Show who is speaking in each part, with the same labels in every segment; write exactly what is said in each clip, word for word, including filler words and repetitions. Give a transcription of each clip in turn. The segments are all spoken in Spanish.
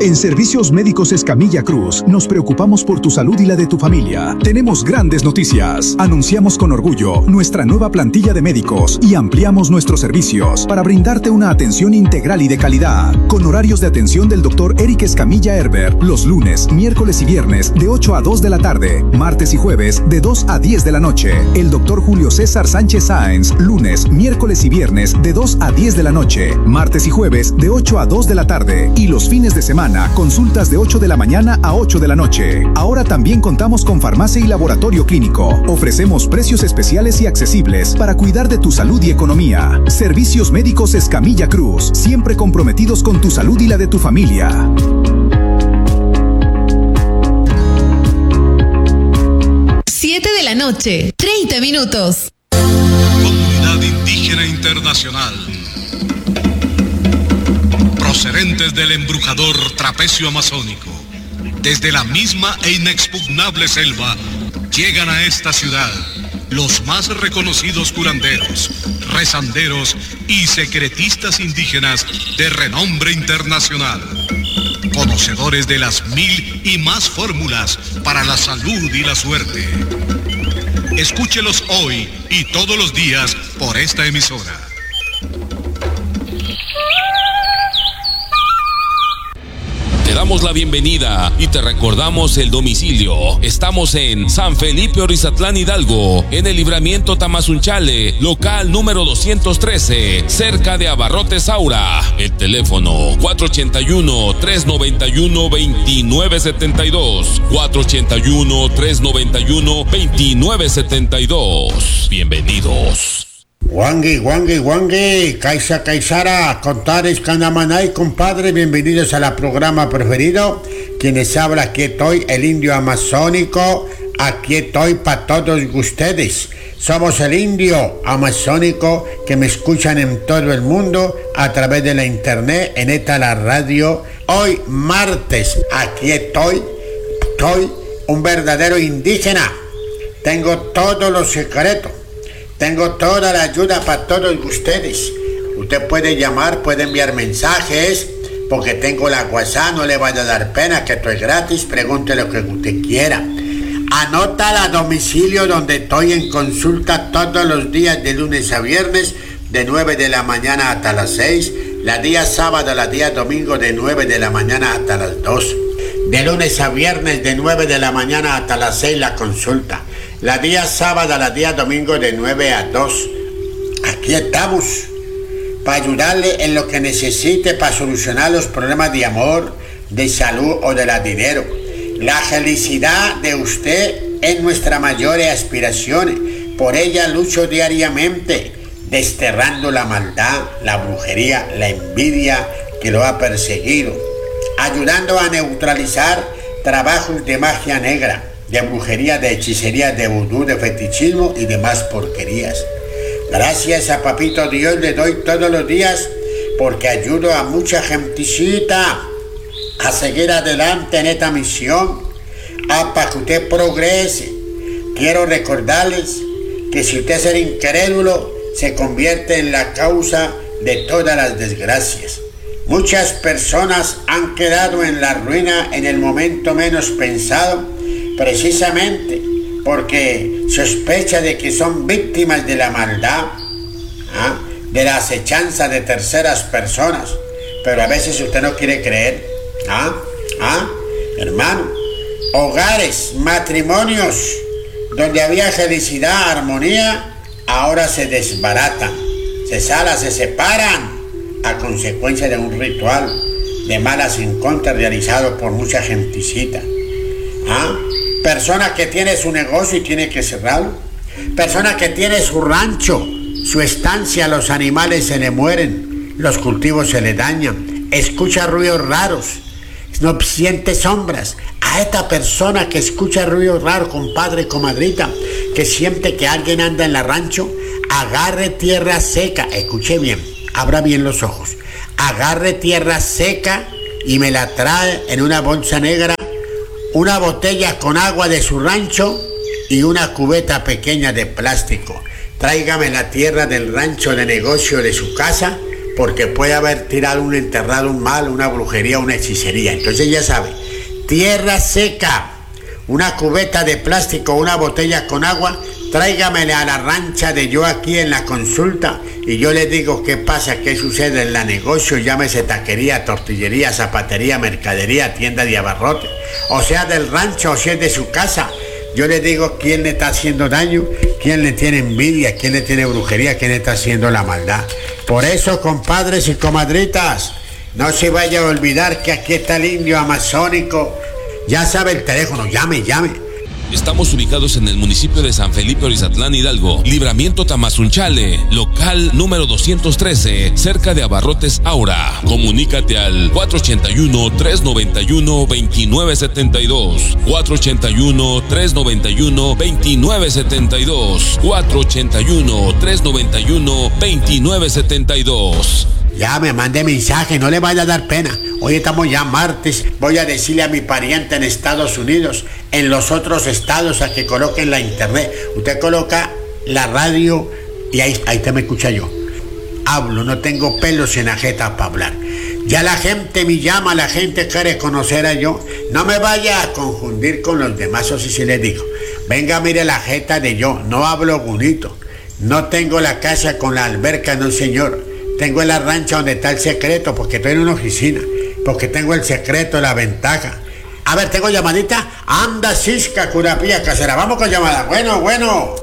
Speaker 1: En Servicios Médicos Escamilla Cruz, nos preocupamos por tu salud y la de tu familia. Tenemos grandes noticias. Anunciamos con orgullo nuestra nueva plantilla de médicos y ampliamos nuestros servicios para brindarte una atención integral y de calidad. Con horarios de atención del doctor Eric Escamilla Herbert, los lunes, miércoles y viernes de ocho a dos de la tarde, martes y jueves de dos a diez de la noche. El doctor Julio César Sánchez Sáenz, lunes, miércoles y viernes de dos a diez de la noche, martes y jueves de ocho a dos de la tarde y los fines de semana, consultas de ocho de la mañana a ocho de la noche. Ahora también contamos con farmacia y laboratorio clínico. Ofrecemos precios especiales y accesibles para cuidar de tu salud y economía. Servicios Médicos Escamilla Cruz, siempre comprometidos con tu salud y la de tu familia.
Speaker 2: siete de la noche, treinta minutos.
Speaker 3: Comunidad Indígena Internacional. Procedentes del embrujador trapecio amazónico, desde la misma e inexpugnable selva, llegan a esta ciudad los más reconocidos curanderos, rezanderos y secretistas indígenas de renombre internacional. Conocedores de las mil y más fórmulas para la salud y la suerte. Escúchelos hoy y todos los días por esta emisora.
Speaker 4: Te damos la bienvenida y te recordamos el domicilio. Estamos en San Felipe Orizatlán Hidalgo, en el libramiento Tamazunchale, local número doscientos trece, cerca de Abarrotes Aura. El teléfono cuatro ochenta y uno, tres noventa y uno, veintinueve setenta y dos, cuatro ochenta y uno, tres noventa y uno, veintinueve setenta y dos. Bienvenidos.
Speaker 5: Wangi, Wangi, Wangi, Kaisa, Kaisara, Contares, Canamanay, compadre, bienvenidos a la programa preferido. Quienes habla, aquí estoy, el indio amazónico, aquí estoy para todos ustedes. Somos el indio amazónico que me escuchan en todo el mundo a través de la internet, en esta la radio. Hoy martes, aquí estoy, estoy un verdadero indígena. Tengo todos los secretos. Tengo toda la ayuda para todos ustedes. Usted puede llamar, puede enviar mensajes, porque tengo la WhatsApp, no le vaya a dar pena, que esto es gratis, pregunte lo que usted quiera. Anota la domicilio donde estoy en consulta todos los días de lunes a viernes, de nueve de la mañana hasta las seis, la día sábado, la día domingo de nueve de la mañana hasta las dos. De lunes a viernes de nueve de la mañana hasta las seis la consulta. La día sábado, la día domingo de nueve a dos. Aquí estamos para ayudarle en lo que necesite para solucionar los problemas de amor, de salud o de la dinero. La felicidad de usted es nuestra mayor aspiración. Por ella lucho diariamente, desterrando la maldad, la brujería, la envidia que lo ha perseguido, ayudando a neutralizar trabajos de magia negra, de brujería, de hechicería, de vudú, de fetichismo y demás porquerías. Gracias a Papito Dios le doy todos los días porque ayudo a mucha genticita a seguir adelante en esta misión, a para que usted progrese. Quiero recordarles que si usted es el incrédulo, se convierte en la causa de todas las desgracias. Muchas personas han quedado en la ruina en el momento menos pensado, precisamente porque sospecha de que son víctimas de la maldad, ¿ah? de la acechanza de terceras personas, pero a veces usted no quiere creer. ¿Ah? ¿Ah? Hermano, hogares, matrimonios donde había felicidad, armonía, ahora se desbaratan, se salan, se separan a consecuencia de un ritual de malas en contra realizado por mucha genticita. ¿Ah? Persona que tiene su negocio y tiene que cerrarlo. Persona que tiene su rancho, su estancia, los animales se le mueren, los cultivos se le dañan, escucha ruidos raros, no siente sombras. A esta persona que escucha ruidos raros, compadre, comadrita, que siente que alguien anda en la rancho, agarre tierra seca, escuche bien, abra bien los ojos, agarre tierra seca y me la trae en una bolsa negra, una botella con agua de su rancho y una cubeta pequeña de plástico. Tráigame la tierra del rancho de negocio de su casa porque puede haber tirado un enterrado, un mal, una brujería, una hechicería. Entonces ya sabe, tierra seca, una cubeta de plástico, una botella con agua, tráigamele a la rancha de yo aquí en la consulta y yo le digo qué pasa, qué sucede en la negocio, llámese taquería, tortillería, zapatería, mercadería, tienda de abarrotes, o sea del rancho o si es de su casa. Yo le digo quién le está haciendo daño, quién le tiene envidia, quién le tiene brujería, quién le está haciendo la maldad. Por eso, compadres y comadritas, no se vaya a olvidar que aquí está el indio amazónico. Ya sabe el teléfono, llame, llame.
Speaker 4: Estamos ubicados en el municipio de San Felipe Orizatlán Hidalgo, Libramiento Tamazunchale, local número doscientos trece, cerca de Abarrotes Aura. Comunícate al cuatro ochenta y uno, tres noventa y uno, veintinueve setenta y dos, cuatro ochenta y uno, tres noventa y uno, veintinueve setenta y dos, cuatro ochenta y uno, tres noventa y uno, veintinueve setenta y dos.
Speaker 5: Ya me mande mensaje, no le vaya a dar pena. Hoy estamos ya martes, voy a decirle a mi pariente en Estados Unidos, en los otros estados, a que coloquen la internet. Usted coloca la radio y ahí, ahí te me escucha yo. Hablo, no tengo pelos en la jeta para hablar. Ya la gente me llama, la gente quiere conocer a yo. No me vaya a confundir con los demás, o si sí les digo. Venga, mire la jeta de yo, no hablo bonito. No tengo la casa con la alberca, no señor. Tengo en la rancha donde está el secreto, porque estoy en una oficina, porque tengo el secreto, la ventaja. A ver, tengo llamadita. Anda, Cisca, Curapía, Casera. Vamos con llamada. Bueno, bueno.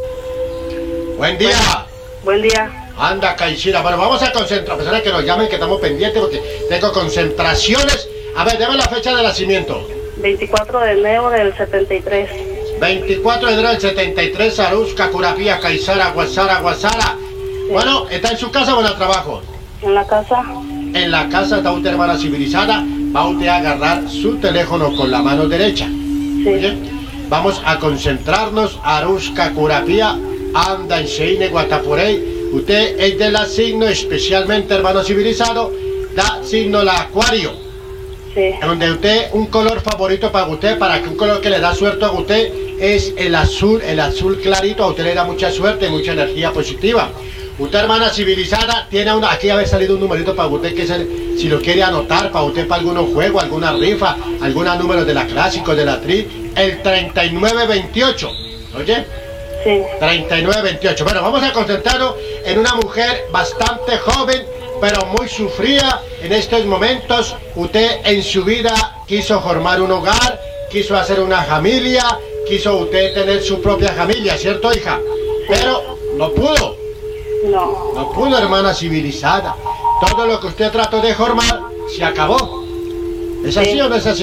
Speaker 6: Buen día.
Speaker 7: Buen día.
Speaker 6: Anda, Caixira. Bueno, vamos a concentrar. Personas que nos llamen, que estamos pendientes, porque tengo concentraciones. A ver, deme la fecha de nacimiento.
Speaker 7: veinticuatro de enero del setenta y tres.
Speaker 6: veinticuatro de enero del setenta y tres, Arusca, Curapía, Caixara, Guasara, Guasara. Bueno, ¿está en su casa o en el trabajo?
Speaker 7: En la casa.
Speaker 6: En la casa está usted, hermana civilizada. Va usted a agarrar su teléfono con la mano derecha.
Speaker 7: Sí.
Speaker 6: Oye, vamos a concentrarnos. Arusca, Curapía, anda en Sheine, Guatapurey. Usted es de la signo, especialmente, hermano civilizado, da signo la Acuario.
Speaker 7: Sí.
Speaker 6: Donde usted, un color favorito para usted, para que un color que le da suerte a usted es el azul, el azul clarito. A usted le da mucha suerte, mucha energía positiva. Usted, hermana civilizada, tiene una, aquí había salido un numerito para usted, que es el, si lo quiere anotar, para usted, para algunos juegos, alguna rifa, algunos números de la clásico, de la tri, el treinta y nueve veintiocho. ¿Oye?
Speaker 7: Sí.
Speaker 6: treinta y nueve veintiocho. Bueno, vamos a concentrarnos en una mujer bastante joven, pero muy sufrida en estos momentos. Usted en su vida quiso formar un hogar, quiso hacer una familia, quiso usted tener su propia familia, ¿cierto, hija? Pero no pudo.
Speaker 7: No.
Speaker 6: No pudo, hermana civilizada. Todo lo que usted trató de formar se acabó. ¿Es así
Speaker 7: Sí.
Speaker 6: o no es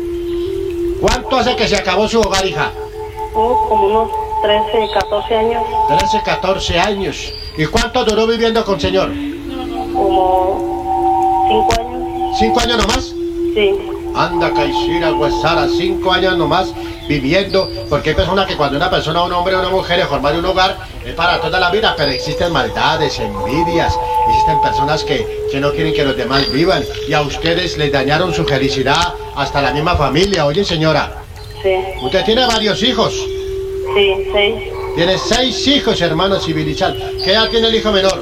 Speaker 6: así? ¿Cuánto hace que se acabó su hogar, hija?
Speaker 7: Oh, como unos trece, catorce años.
Speaker 6: trece, catorce años. ¿Y cuánto duró viviendo con señor?
Speaker 7: Como cinco años.
Speaker 6: ¿Cinco años nomás?
Speaker 7: Sí.
Speaker 6: Anda, Caixira, Guasara, cinco años nomás viviendo, porque hay personas que cuando una persona, un hombre o una mujer, es formar un hogar, es para toda la vida, pero existen maldades, envidias, existen personas que, que no quieren que los demás vivan, y a ustedes les dañaron su felicidad, hasta la misma familia. Oye, señora,
Speaker 7: Sí.
Speaker 6: usted tiene varios hijos,
Speaker 7: Sí, seis.
Speaker 6: tiene seis hijos, hermano civilizado. ¿Qué edad tiene el hijo menor?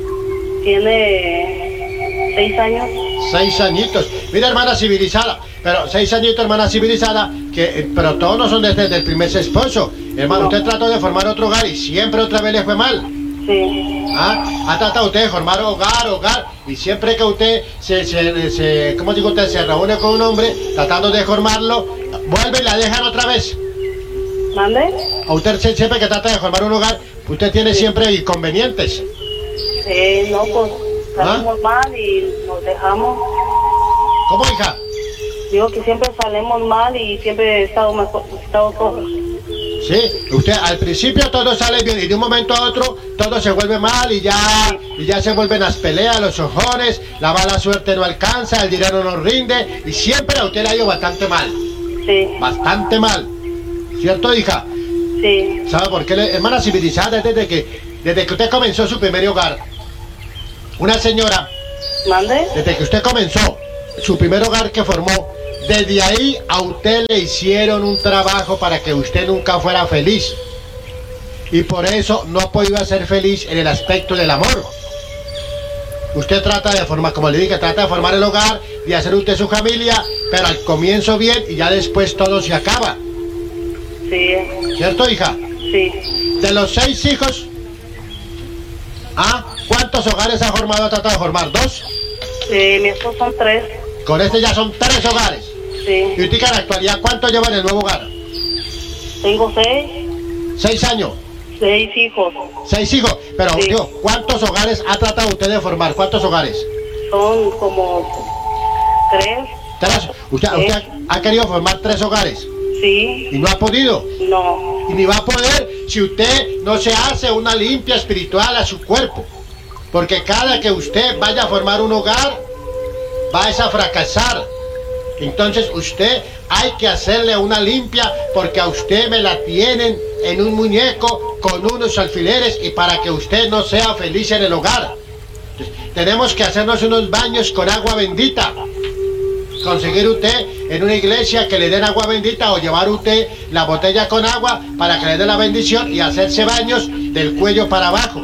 Speaker 7: Tiene seis años.
Speaker 6: Seis añitos. Mira, hermana civilizada, pero seis añitos, hermana civilizada, que, eh, pero todos no son desde, desde el primer esposo. Hermano,
Speaker 7: No.
Speaker 6: usted trató de formar otro hogar y siempre otra vez le fue mal.
Speaker 7: Sí.
Speaker 6: ¿Ah? Ha tratado usted de formar hogar, hogar, y siempre que usted se, se, se ¿cómo digo usted? Se reúne con un hombre tratando de formarlo, vuelve y la dejan otra vez.
Speaker 7: ¿Mande?
Speaker 6: A usted se- siempre que trata de formar un hogar, usted tiene siempre inconvenientes.
Speaker 7: Sí, no, pues
Speaker 6: ¿Ah?
Speaker 7: salimos mal y nos dejamos.
Speaker 6: ¿Cómo, hija?
Speaker 7: Digo que siempre salimos mal y siempre he estado mejor, he estado solos.
Speaker 6: Sí, usted al principio todo sale bien y de un momento a otro todo se vuelve mal y ya, y ya se vuelven las peleas, los ojones, la mala suerte no alcanza, el dinero no rinde y siempre a usted le ha ido bastante mal,
Speaker 7: Sí.
Speaker 6: bastante mal. ¿Cierto, hija?
Speaker 7: Sí.
Speaker 6: ¿Sabe por qué, hermana civilizada? Desde que, desde que usted comenzó su primer hogar, una señora,
Speaker 7: ¿Mande?
Speaker 6: desde que usted comenzó su primer hogar que formó, desde ahí a usted le hicieron un trabajo para que usted nunca fuera feliz. Y por eso no ha podido ser feliz en el aspecto del amor. Usted trata de formar, como le dije, trata de formar el hogar, de hacer usted su familia, pero al comienzo bien y ya después todo se acaba.
Speaker 7: Sí.
Speaker 6: ¿Cierto, hija?
Speaker 7: Sí.
Speaker 6: De los seis hijos, ¿ah? ¿Cuántos hogares ha formado, ha tratado de formar? ¿Dos?
Speaker 7: Sí, mi esposo son tres.
Speaker 6: Con este ya son tres hogares.
Speaker 7: Sí.
Speaker 6: ¿Y usted en la actualidad cuánto lleva en el nuevo hogar?
Speaker 7: Tengo seis.
Speaker 6: Seis años.
Speaker 7: Seis hijos.
Speaker 6: Seis hijos. Pero,
Speaker 7: Sí.
Speaker 6: digo, ¿cuántos hogares ha tratado usted de formar? ¿Cuántos hogares?
Speaker 7: Son como tres.
Speaker 6: Tres. ¿Usted,
Speaker 7: Sí.
Speaker 6: usted ha querido formar tres hogares
Speaker 7: Sí.
Speaker 6: y no ha podido?
Speaker 7: No.
Speaker 6: Y ni va a poder si usted no se hace una limpia espiritual a su cuerpo. Porque cada que usted vaya a formar un hogar, va a fracasar. Entonces usted hay que hacerle una limpia porque a usted me la tienen en un muñeco con unos alfileres y para que usted no sea feliz en el hogar. Entonces, tenemos que hacernos unos baños con agua bendita. Conseguir usted en una iglesia que le den agua bendita o llevar usted la botella con agua para que le dé la bendición y hacerse baños del cuello para abajo.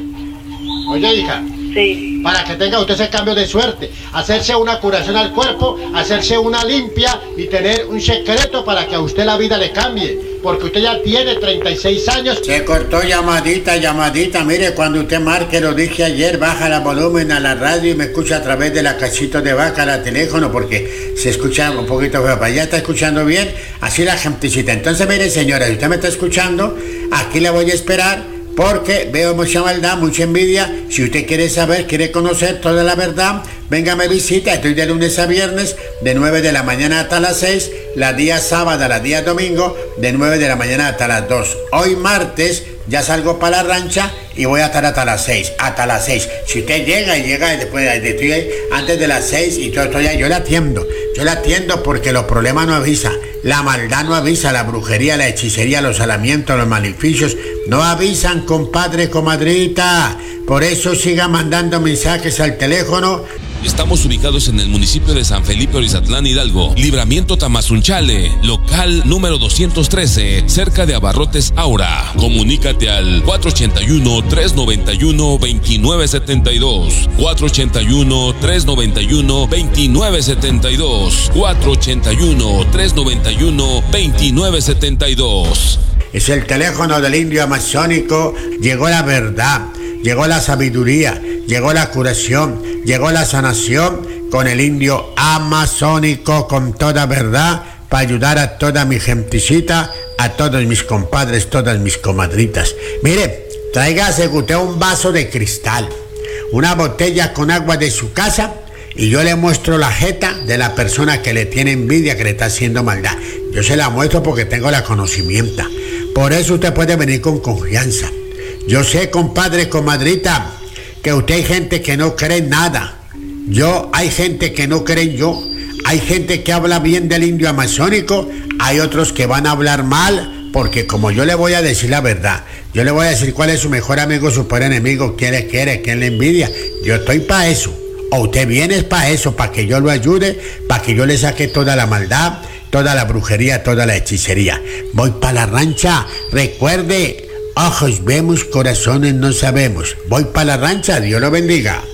Speaker 6: Oye, hija.
Speaker 7: Sí.
Speaker 6: Para que tenga usted ese cambio de suerte, hacerse una curación al cuerpo, hacerse una limpia y tener un secreto para que a usted la vida le cambie, porque usted ya tiene treinta y seis años.
Speaker 5: Se cortó llamadita, llamadita. Mire, cuando usted marque, lo dije ayer, baja el volumen a la radio y me escucha a través de la cachito de vaca, la teléfono, porque se escucha un poquito feo. ¿Ya está escuchando bien? Así la gentecita. Entonces, mire, señora, si usted me está escuchando, aquí la voy a esperar. Porque veo mucha maldad, mucha envidia. Si usted quiere saber, quiere conocer toda la verdad, venga, me visita. Estoy de lunes a viernes, de nueve de la mañana hasta las seis. La día sábado, la día domingo, de nueve de la mañana hasta las dos. Hoy martes, ya salgo para la rancha y voy a estar hasta las seis. Hasta las seis. Si usted llega y llega después, estoy ahí antes de las seis y todo estoy ahí, yo la atiendo. Yo la atiendo porque los problemas no avisan. La maldad no avisa, la brujería, la hechicería, los salamientos, los maleficios no avisan, compadre, comadrita. Por eso siga mandando mensajes al teléfono.
Speaker 4: Estamos ubicados en el municipio de San Felipe Orizatlán, Hidalgo, Libramiento Tamazunchale, local número doscientos trece, cerca de Abarrotes Aura. Comunícate al cuatro ochenta y uno, tres noventa y uno, veintinueve setenta y dos, cuatro ochenta y uno, tres noventa y uno, veintinueve setenta y dos, cuatro ochenta y uno, tres noventa y uno, veintinueve setenta y dos.
Speaker 5: Es el teléfono del indio amazónico. Llegó la verdad, llegó la sabiduría, llegó la curación, llegó la sanación con el indio amazónico, con toda verdad, para ayudar a toda mi gentecita, a todos mis compadres, todas mis comadritas. Mire, tráigase usted un vaso de cristal, una botella con agua de su casa y yo le muestro la jeta de la persona que le tiene envidia, que le está haciendo maldad. Yo se la muestro porque tengo la conocimiento. Por eso usted puede venir con confianza. Yo sé, compadre, comadrita, que usted hay gente que no cree en nada. Yo, hay gente que no cree en yo. Hay gente que habla bien del indio amazónico. Hay otros que van a hablar mal, porque como yo le voy a decir la verdad, yo le voy a decir cuál es su mejor amigo, su peor enemigo, quién le quiere, quién le envidia. Yo estoy para eso. O usted viene para eso, para que yo lo ayude, para que yo le saque toda la maldad, toda la brujería, toda la hechicería. Voy para la rancha. Recuerde, ojos vemos, corazones no sabemos. Voy para la rancha, Dios lo bendiga.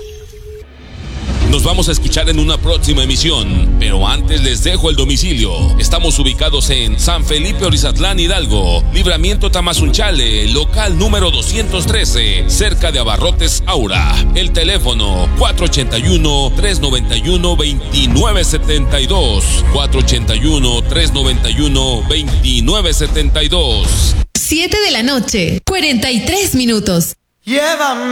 Speaker 4: Nos vamos a escuchar en una próxima emisión, pero antes les dejo el domicilio. Estamos ubicados en San Felipe Orizatlán, Hidalgo, Libramiento Tamazunchale, local número doscientos trece, cerca de Abarrotes Aura. El teléfono cuatro ochenta y uno, tres noventa y uno, veintinueve setenta y dos, cuatro ochenta y uno, tres noventa y uno, veintinueve setenta y dos.
Speaker 2: siete de la noche, cuarenta y tres minutos.
Speaker 8: Llévame.